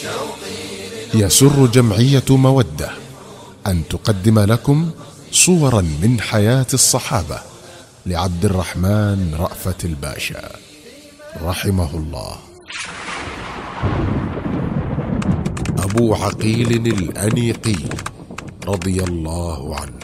يسر جمعية مودة أن تقدم لكم صورا من حياة الصحابة لعبد الرحمن رأفت الباشا رحمه الله. أبو عقيل الأنيقي رضي الله عنه.